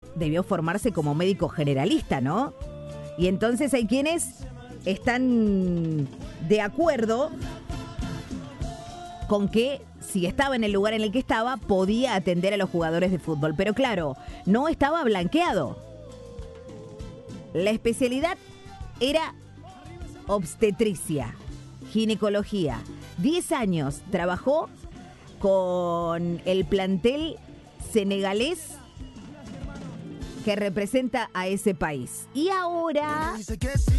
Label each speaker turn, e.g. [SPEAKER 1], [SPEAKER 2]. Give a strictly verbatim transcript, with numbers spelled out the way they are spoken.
[SPEAKER 1] debió formarse como médico generalista, ¿no? Y entonces hay quienes están de acuerdo con que si estaba en el lugar en el que estaba, podía atender a los jugadores de fútbol. Pero claro, no estaba blanqueado. La especialidad era obstetricia, ginecología. Diez años trabajó con el plantel senegalés que representa a ese país. Y ahora